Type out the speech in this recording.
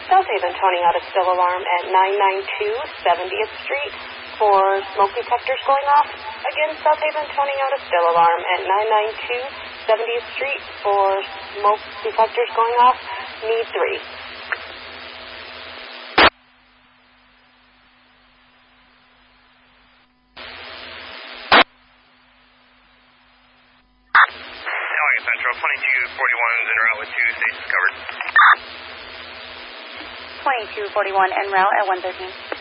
South Haven, toning out a still alarm at 992 70th Street for smoke detectors going off. Again, South Haven, toning out a still alarm at 992 70th Street for smoke detectors going off. Need 3. Central 2241's en route with 2 stations covered. 2241 en route at 113.